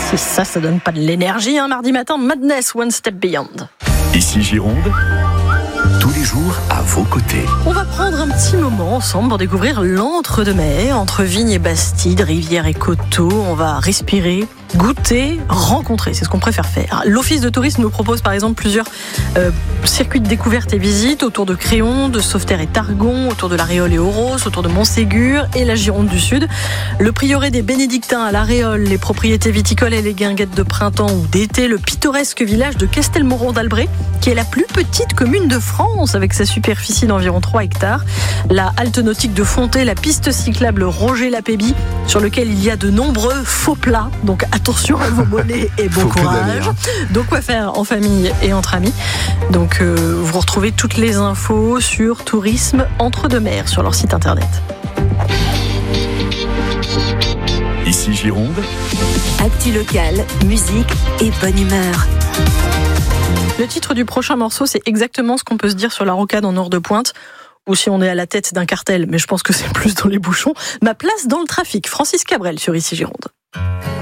Si ça donne pas de l'énergie, mardi matin, Madness, One Step Beyond. Ici Gironde, tous les jours à vos côtés. On va prendre un petit moment ensemble pour découvrir l'entre-deux-mer, entre Vignes et Bastide, rivière et coteaux. On va respirer, goûter, rencontrer, c'est ce qu'on préfère faire. L'Office de tourisme nous propose par exemple plusieurs circuits de découverte et visites autour de Créon, de Sauveterre et Targon, autour de la Réole et Oros, autour de Montségur et la Gironde du Sud. Le prieuré des Bénédictins à la Réole, les propriétés viticoles et les guinguettes de printemps ou d'été, le pittoresque village de Castelmoron d'Albret, qui est la plus petite commune de France avec sa superficie d'environ 3 hectares. La halte nautique de Fontaine, la piste cyclable Roger-Lapébie, sur lequel il y a de nombreux faux plats. Donc attention à vos mollets et bon courage. Donc quoi faire en famille et entre amis. Donc vous retrouvez toutes les infos sur Tourisme Entre-deux-Mers sur leur site internet. Ici Gironde, actu locale, musique et bonne humeur. Le titre du prochain morceau, c'est exactement ce qu'on peut se dire sur la rocade en Nord de Pointe, ou si on est à la tête d'un cartel, mais je pense que c'est plus dans les bouchons. Ma place dans le trafic, Francis Cabrel sur Ici Gironde.